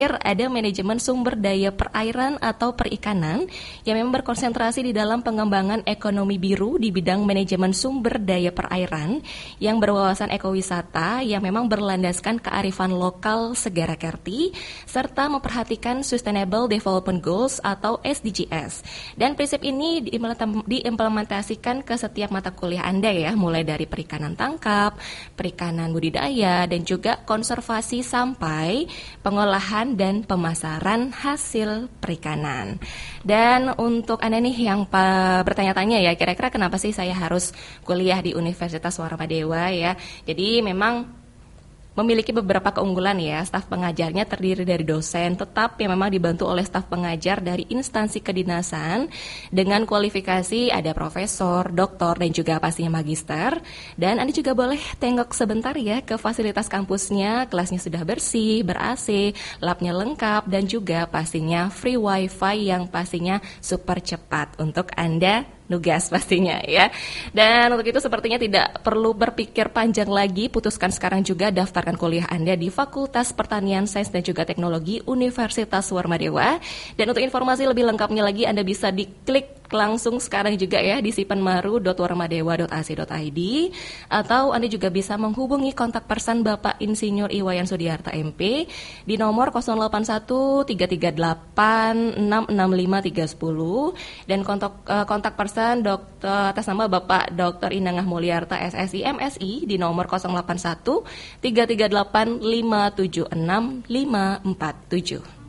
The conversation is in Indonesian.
ada manajemen sumber daya perairan atau perikanan yang memang berkonsentrasi di dalam pengembangan ekonomi biru di bidang manajemen sumber daya perairan yang berwawasan ekowisata yang memang berlandaskan kearifan lokal Segara Kerti serta memperhatikan Sustainable Development Goals atau SDGs. Dan prinsip ini diimplementasikan ke setiap mata kuliah Anda ya, mulai dari perikanan tangkap, perikanan budidaya, dan juga konservasi sampai pengolahan dan pemasaran hasil perikanan. Dan untuk Anda nih yang bertanya-tanya ya, kira-kira kenapa sih saya harus kuliah di Universitas Warmadewa ya? Jadi memang memiliki beberapa keunggulan ya. Staf pengajarnya terdiri dari dosen tetap yang memang dibantu oleh staf pengajar dari instansi kedinasan dengan kualifikasi ada profesor, doktor, dan juga pastinya magister. Dan Anda juga boleh tengok sebentar ya ke fasilitas kampusnya, kelasnya sudah bersih, ber-AC, labnya lengkap, dan juga pastinya free wifi yang pastinya super cepat untuk Anda nugas pastinya ya. Dan untuk itu sepertinya tidak perlu berpikir panjang lagi, putuskan sekarang juga daftarkan kuliah Anda di Fakultas Pertanian, Sains dan juga Teknologi Universitas Warmadewa. Dan untuk informasi lebih lengkapnya lagi Anda bisa diklik langsung sekarang juga ya di sipenmaru.warmadewa.ac.id, atau Anda juga bisa menghubungi kontak person Bapak Insinyur Iwayan Sudiarta MP di nomor 081 338 665 310 dan kontak person Dokter atas nama Bapak Dr. Inangah Mulyarta SSI MSI di nomor 081 338 576 547.